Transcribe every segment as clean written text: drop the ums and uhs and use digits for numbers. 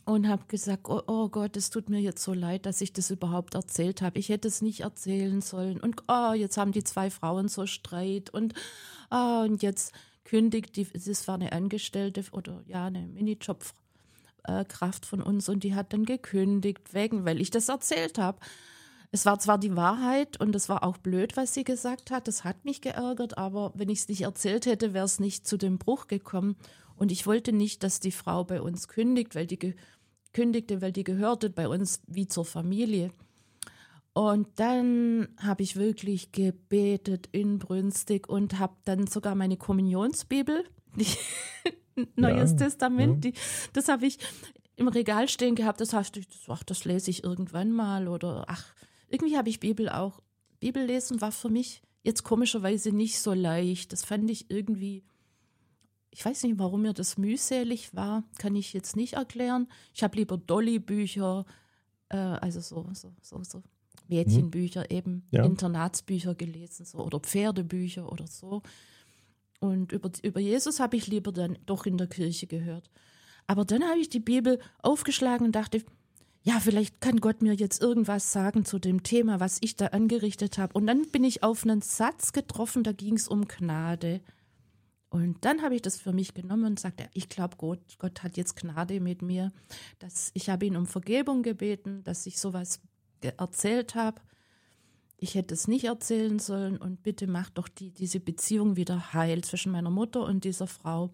und habe gesagt, oh Gott, es tut mir jetzt so leid, dass ich das überhaupt erzählt habe. Ich hätte es nicht erzählen sollen. Und jetzt haben die 2 Frauen so Streit. Und jetzt kündigt das war eine Angestellte oder ja, eine Minijob-Kraft von uns. Und die hat dann gekündigt, weil ich das erzählt habe. Es war zwar die Wahrheit und es war auch blöd, was sie gesagt hat. Das hat mich geärgert, aber wenn ich es nicht erzählt hätte, wäre es nicht zu dem Bruch gekommen. Und ich wollte nicht, dass die Frau bei uns kündigte, weil die gehörte bei uns wie zur Familie. Und dann habe ich wirklich gebetet inbrünstig und habe dann sogar meine Kommunionsbibel, Neues Testament, das habe ich im Regal stehen gehabt. Das lese ich irgendwann mal oder irgendwie habe ich Bibellesen war für mich jetzt komischerweise nicht so leicht. Das fand ich irgendwie, ich weiß nicht, warum mir das mühselig war, kann ich jetzt nicht erklären. Ich habe lieber Dolly-Bücher, also so Mädchenbücher eben, Internatsbücher gelesen so, oder Pferdebücher oder so. Und über Jesus habe ich lieber dann doch in der Kirche gehört. Aber dann habe ich die Bibel aufgeschlagen und dachte, ja, vielleicht kann Gott mir jetzt irgendwas sagen zu dem Thema, was ich da angerichtet habe. Und dann bin ich auf einen Satz getroffen, da ging es um Gnade. Und dann habe ich das für mich genommen und sagte, ich glaube, Gott hat jetzt Gnade mit mir. Ich habe ihn um Vergebung gebeten, dass ich sowas erzählt habe. Ich hätte es nicht erzählen sollen und bitte mach doch diese Beziehung wieder heil zwischen meiner Mutter und dieser Frau.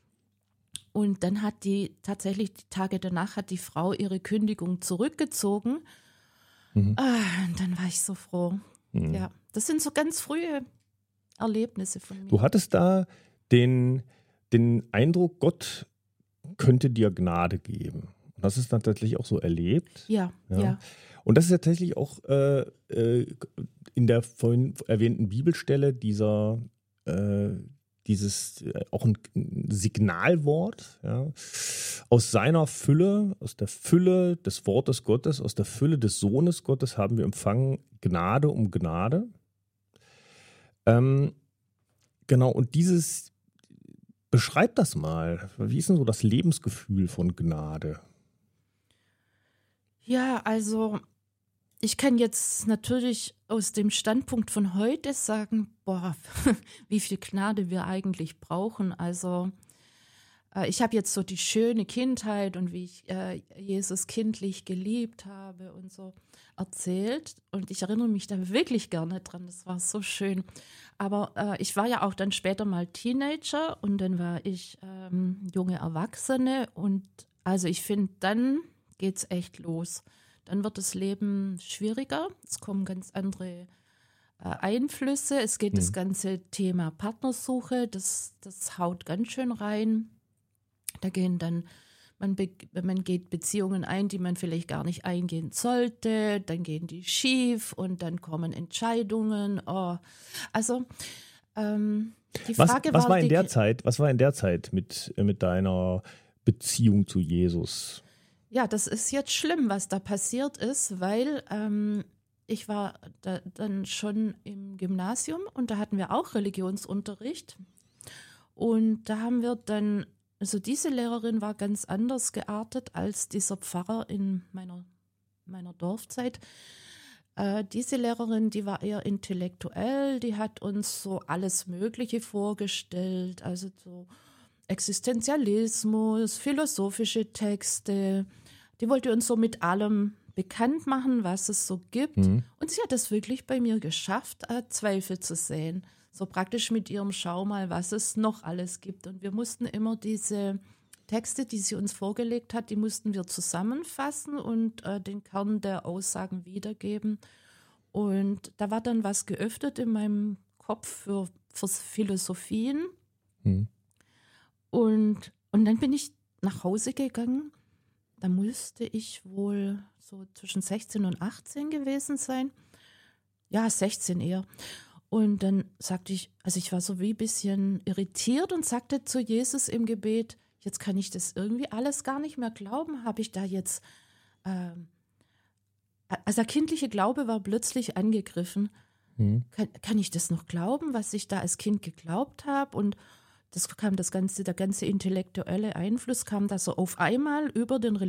Und dann tatsächlich die Tage danach hat die Frau ihre Kündigung zurückgezogen. Und dann war ich so froh. Ja, das sind so ganz frühe Erlebnisse von mir. Du hattest da den Eindruck, Gott könnte dir Gnade geben. Und das ist dann tatsächlich auch so erlebt. Ja. Und das ist tatsächlich auch in der vorhin erwähnten Bibelstelle dieses auch ein Signalwort, ja, aus seiner Fülle, aus der Fülle des Wortes Gottes, aus der Fülle des Sohnes Gottes haben wir empfangen Gnade um Gnade. Genau, und beschreib das mal. Wie ist denn so das Lebensgefühl von Gnade? Ja, also ich kann jetzt natürlich aus dem Standpunkt von heute sagen, wie viel Gnade wir eigentlich brauchen. Also ich habe jetzt so die schöne Kindheit und wie ich Jesus kindlich geliebt habe und so erzählt. Und ich erinnere mich da wirklich gerne dran, das war so schön. Aber ich war ja auch dann später mal Teenager und dann war ich junge Erwachsene. Und also ich finde, dann geht's echt los. Dann wird das Leben schwieriger. Es kommen ganz andere Einflüsse. Es geht das ganze Thema Partnersuche, das haut ganz schön rein. Da gehen dann, man geht Beziehungen ein, die man vielleicht gar nicht eingehen sollte. Dann gehen die schief und dann kommen Entscheidungen. Also die Frage was war in der Zeit mit deiner Beziehung zu Jesus? Ja, das ist jetzt schlimm, was da passiert ist, weil ich war dann schon im Gymnasium und da hatten wir auch Religionsunterricht. Und da haben wir dann, also diese Lehrerin war ganz anders geartet als dieser Pfarrer in meiner Dorfzeit. Diese Lehrerin, die war eher intellektuell, die hat uns so alles Mögliche vorgestellt, also so Existenzialismus, philosophische Texte. Die wollte uns so mit allem bekannt machen, was es so gibt. Und sie hat es wirklich bei mir geschafft, Zweifel zu sehen. So praktisch mit ihrem Schau mal, was es noch alles gibt. Und wir mussten immer diese Texte, die sie uns vorgelegt hat, die mussten wir zusammenfassen und den Kern der Aussagen wiedergeben. Und da war dann was geöffnet in meinem Kopf für Philosophien. Und dann bin ich nach Hause gegangen. Da musste ich wohl so zwischen 16 und 18 gewesen sein. Ja, 16 eher. Und dann sagte ich, also ich war so wie ein bisschen irritiert und sagte zu Jesus im Gebet, jetzt kann ich das irgendwie alles gar nicht mehr glauben. Habe ich da jetzt, also der kindliche Glaube war plötzlich angegriffen. Kann ich das noch glauben, was ich da als Kind geglaubt habe? Und der ganze intellektuelle Einfluss kam da so auf einmal über den